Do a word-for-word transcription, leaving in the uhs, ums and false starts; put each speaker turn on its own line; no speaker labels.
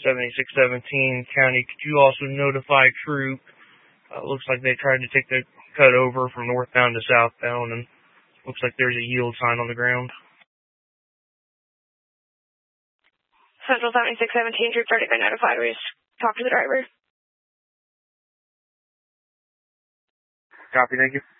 seventy-six seventeen County, could you also notify Troop? Uh, looks like they tried to take the cut over from northbound to southbound, and looks like there's a yield sign on the ground.
Central seventy-six seventeen, Troop already been notified. We just talked to the driver.
Copy, thank you.